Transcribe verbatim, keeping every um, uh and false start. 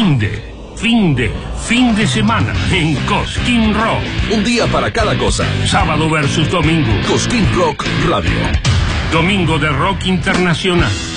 fin de, fin de, fin de semana en Cosquín Rock. Un día para cada cosa. Sábado versus domingo. Cosquín Rock Radio. Domingo de rock internacional.